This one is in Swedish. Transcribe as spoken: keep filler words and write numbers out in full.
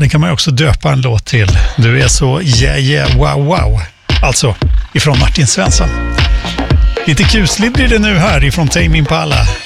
det kan man ju också döpa en låt till. Du är så yeah yeah wow wow. Alltså ifrån Martin Svensson. Lite kusligt blir det nu här ifrån Tame Impala.